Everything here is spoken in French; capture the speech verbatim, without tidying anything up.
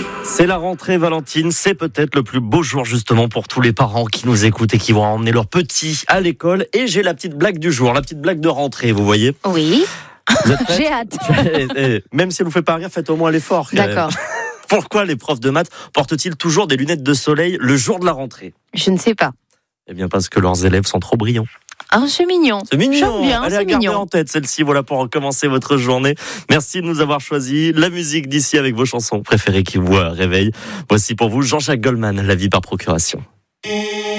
C'est la rentrée, Valentine, c'est peut-être le plus beau jour justement pour tous les parents qui nous écoutent et qui vont emmener leurs petits à l'école. Et j'ai la petite blague du jour, la petite blague de rentrée, vous voyez ? Oui, Vous êtes prêts ? j'ai hâte. Et- et Même si elle vous fait pas rire, faites au moins l'effort. D'accord, Pourquoi les profs de maths portent-ils toujours des lunettes de soleil le jour de la rentrée ? je ne sais pas. Eh bien parce que leurs élèves sont trop brillants. Ah, c'est mignon. C'est mignon, J'aime bien, allez c'est à garder mignon. en tête celle-ci, voilà pour commencer votre journée. Merci de nous avoir choisi la musique d'ici avec vos chansons préférées qui vous euh, réveillent. Voici pour vous Jean-Jacques Goldman, La vie par procuration.